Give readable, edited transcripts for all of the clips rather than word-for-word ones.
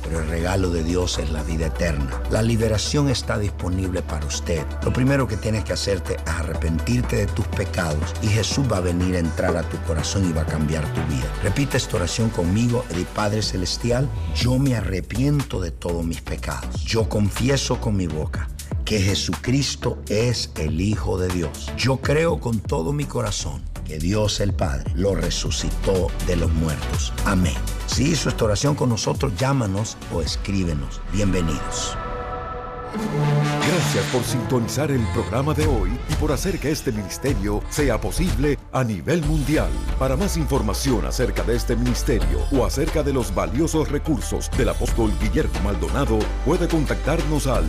pero el regalo de Dios es la vida eterna. La liberación está disponible para usted. Lo primero que tienes que hacerte es arrepentirte de tus pecados y Jesús va a venir a entrar a tu corazón y va a cambiar tu vida. Repite esta oración conmigo. Padre Celestial, yo me arrepiento de todos mis pecados. Yo confieso con mi boca que Jesucristo es el Hijo de Dios. Yo creo con todo mi corazón que Dios el Padre lo resucitó de los muertos. Amén. Si hizo esta oración con nosotros, llámanos o escríbenos. Bienvenidos. Gracias por sintonizar el programa de hoy y por hacer que este ministerio sea posible a nivel mundial. Para más información acerca de este ministerio o acerca de los valiosos recursos del apóstol Guillermo Maldonado, puede contactarnos al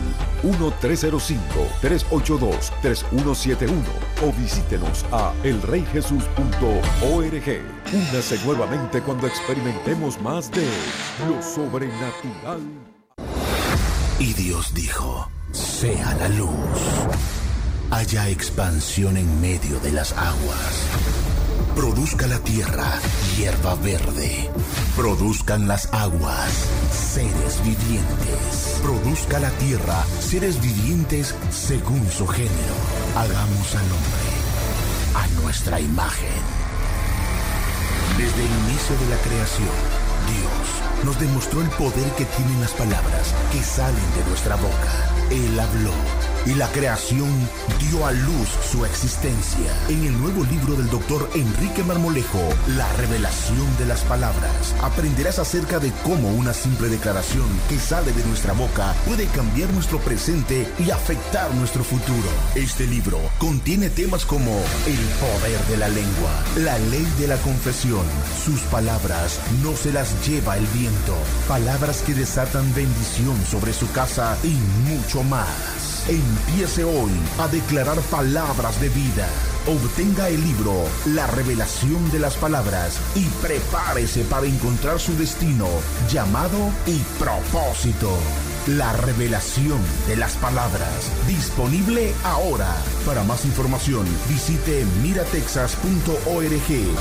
1-305-382-3171 o visítenos a elreyjesus.org. Únase nuevamente cuando experimentemos más de lo sobrenatural. Y Dios dijo, sea la luz. Haya expansión en medio de las aguas. Produzca la tierra hierba verde. Produzcan las aguas seres vivientes. Produzca la tierra seres vivientes según su género. Hagamos al hombre a nuestra imagen. Desde el inicio de la creación, Dios nos demostró el poder que tienen las palabras que salen de nuestra boca. Él habló y la creación dio a luz su existencia. En el nuevo libro del Dr. Enrique Marmolejo, La revelación de las palabras, aprenderás acerca de cómo una simple declaración que sale de nuestra boca puede cambiar nuestro presente y afectar nuestro futuro. Este libro contiene temas como el poder de la lengua, la ley de la confesión, sus palabras no se las lleva el viento, palabras que desatan bendición sobre su casa y mucho más. Empiece hoy a declarar palabras de vida. Obtenga el libro La revelación de las palabras y prepárese para encontrar su destino, llamado y propósito. La revelación de las palabras. Disponible ahora. Para más información, visite miratexas.org.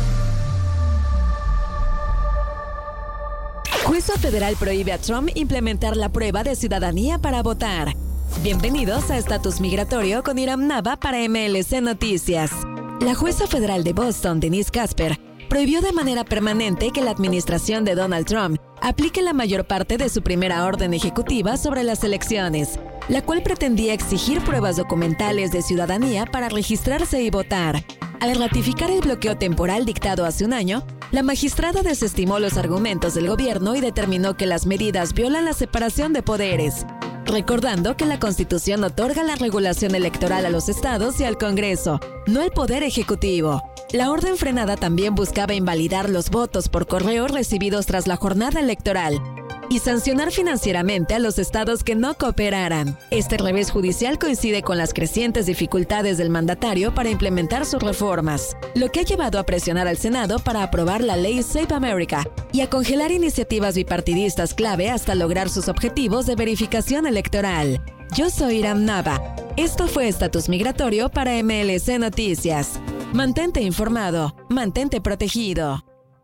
Jueza federal prohíbe a Trump implementar la prueba de ciudadanía para votar. Bienvenidos a Estatus Migratorio con Iram Nava para MLC Noticias. La jueza federal de Boston, Denise Casper, prohibió de manera permanente que la administración de Donald Trump aplique la mayor parte de su primera orden ejecutiva sobre las elecciones, la cual pretendía exigir pruebas documentales de ciudadanía para registrarse y votar. Al ratificar el bloqueo temporal dictado hace un año, la magistrada desestimó los argumentos del gobierno y determinó que las medidas violan la separación de poderes, recordando que la Constitución otorga la regulación electoral a los estados y al Congreso, no al Poder Ejecutivo. La orden frenada también buscaba invalidar los votos por correo recibidos tras la jornada electoral y sancionar financieramente a los estados que no cooperaran. Este revés judicial coincide con las crecientes dificultades del mandatario para implementar sus reformas, lo que ha llevado a presionar al Senado para aprobar la ley Save America y a congelar iniciativas bipartidistas clave hasta lograr sus objetivos de verificación electoral. Yo soy Iram Nava. Esto fue Estatus Migratorio para MLC Noticias. Mantente informado, mantente protegido.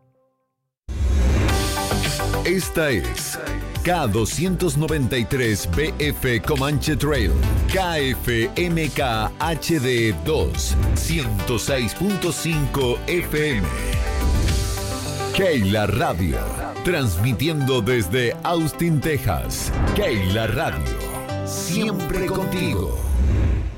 Esta es K293BF Comanche Trail, KFMK HD2, 106.5 FM. Keila Radio, transmitiendo desde Austin, Texas. Keila Radio, siempre contigo.